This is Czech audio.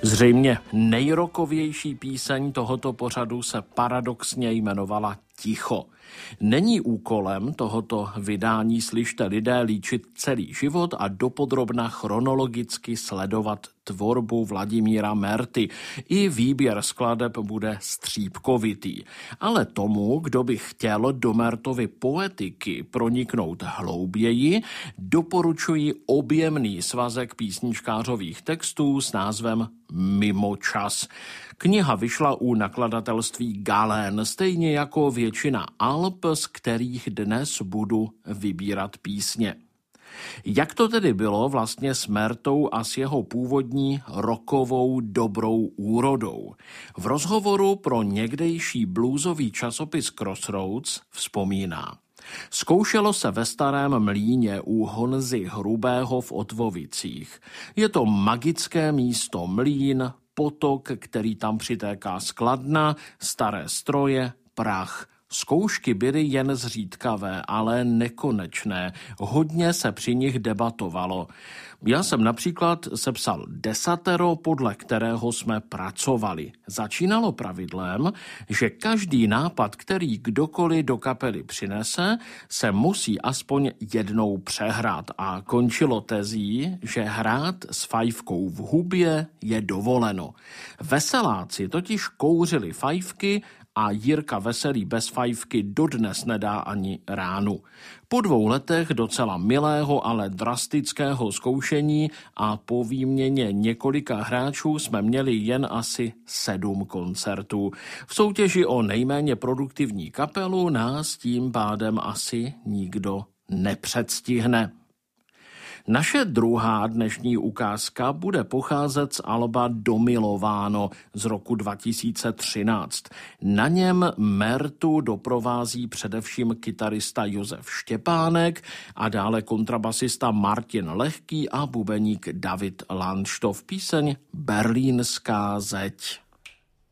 Zřejmě nejrokovější píseň tohoto pořadu se paradoxně jmenovala Ticho. Není úkolem tohoto vydání Slyšte lidé líčit celý život a dopodrobna chronologicky sledovat tvorbu Vladimíra Merty. I výběr skladeb bude střípkovitý. Ale tomu, kdo by chtěl do Mertovy poetiky proniknout hlouběji, doporučuji objemný svazek písničkářových textů s názvem Mimo čas. Kniha vyšla u nakladatelství Galén, stejně jako většina alb, z kterých dnes budu vybírat písně. Jak to tedy bylo vlastně s Mertou a s jeho původní rockovou dobrou úrodou? V rozhovoru pro někdejší bluesový časopis Crossroads vzpomíná. Zkoušelo se ve Starém Mlýně u Honzy Hrubého v Otvovicích. Je to magické místo mlýn, potok, který tam přitéká z Kladna, staré stroje, prach. Zkoušky byly jen zřídkavé, ale nekonečné. Hodně se při nich debatovalo. Já jsem například sepsal desatero, podle kterého jsme pracovali. Začínalo pravidlem, že každý nápad, který kdokoliv do kapely přinese, se musí aspoň jednou přehrát a končilo tezí, že hrát s fajfkou v hubě je dovoleno. Veseláci totiž kouřili fajfky a Jirka Veselý bez fajfky dodnes nedá ani ránu. Po 2 letech docela milého, ale drastického zkoušení a po výměně několika hráčů jsme měli jen asi 7 koncertů. V soutěži o nejméně produktivní kapelu nás tím pádem asi nikdo nepředstihne. Naše druhá dnešní ukázka bude pocházet z alba Domilováno z roku 2013. Na něm Mertu doprovází především kytarista Josef Štěpánek a dále kontrabasista Martin Lehký a bubeník David Landštov. Píseň Berlínská zeď.